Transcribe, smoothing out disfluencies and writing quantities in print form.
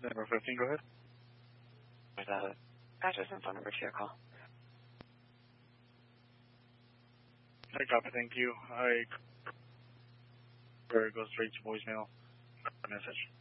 Number 15, go ahead. Address and phone number to your call. I copy, thank you. It goes straight to voicemail. Message.